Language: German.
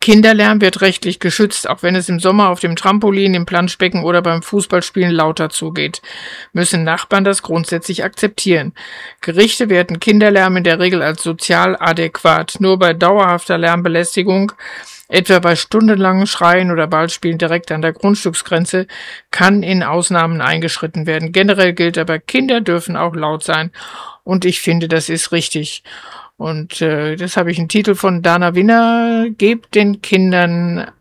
Kinderlärm wird rechtlich geschützt, auch wenn es im Sommer auf dem Trampolin, im Planschbecken oder beim Fußballspielen lauter zugeht. Müssen Nachbarn das grundsätzlich akzeptieren. Gerichte werten Kinderlärm in der Regel als sozial adäquat. Nur bei dauerhafter Lärmbelästigung, etwa bei stundenlangen Schreien oder Ballspielen direkt an der Grundstücksgrenze, kann in Ausnahmen eingeschritten werden. Generell gilt aber, Kinder dürfen auch laut sein. Und ich finde, das ist richtig. Und das habe ich einen Titel von Dana Winner. Gebt den Kindern